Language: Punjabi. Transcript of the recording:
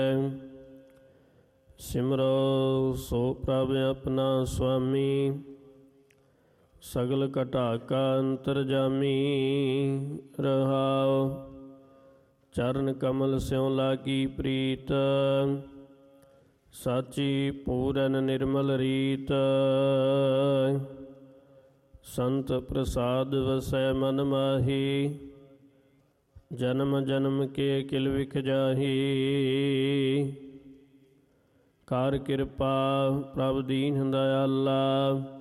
ਸਿਮਰੋ ਸੋ ਪ੍ਰਭ ਆਪਣਾ ਸੁਆਮੀ, ਸਗਲ ਘਟਾ ਕਾ ਅੰਤਰਜਾਮੀ। ਰਹਾਉ ਚਰਨ ਕਮਲ ਸਿਉ ਲਾਗੀ ਪ੍ਰੀਤ, ਸਾਚੀ ਪੂਰਨ ਨਿਰਮਲ ਰੀਤ। ਸੰਤ ਪ੍ਰਸਾਦ ਵਸੈ ਮਨ ਮਾਹੀ, ਜਨਮ ਜਨਮ ਕੇ ਕਿਲ ਵਿਖ ਜਾਹੀ। ਕਰ ਕਿਰਪਾ ਪ੍ਰਭ ਦੀਨ ਦਇਆਲਾ,